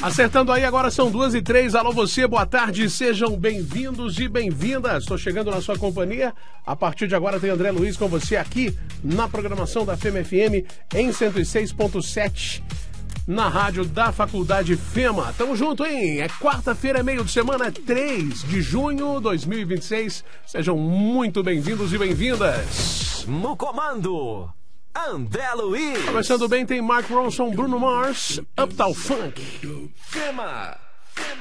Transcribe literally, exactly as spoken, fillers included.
Acertando aí, agora são duas e três. Alô você, boa tarde, sejam bem-vindos e bem-vindas. Estou chegando na sua companhia. A partir de agora tem André Luiz com você aqui na programação da FEMA F M em cento e seis ponto sete, na rádio da Faculdade FEMA. Tamo junto, hein? É quarta-feira, é meio de semana, é três de junho de dois mil e vinte e seis. Sejam muito bem-vindos e bem-vindas. No comando, André Luiz. Começando bem, tem Mark Ronson, Bruno Mars, Uptown Funk. FEMA.